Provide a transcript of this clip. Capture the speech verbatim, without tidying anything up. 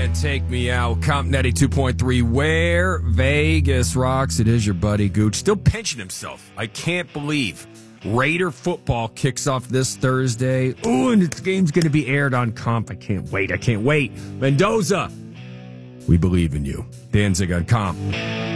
Can't Take Me Out. Comp ninety-two point three, where Vegas rocks. It is your buddy Gooch. Still pinching himself. I can't believe Raider football kicks off this Thursday. Ooh, and this game's going to be aired on Comp. I can't wait. I can't wait. Mendoza, we believe in you. Danzig on Comp.